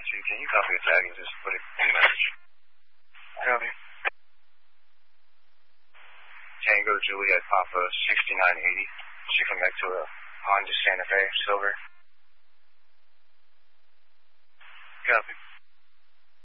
Can you copy the tag and just put it in the message? Copy. Tango Juliet Papa 6980. She come back to a Honda Santa Fe Silver.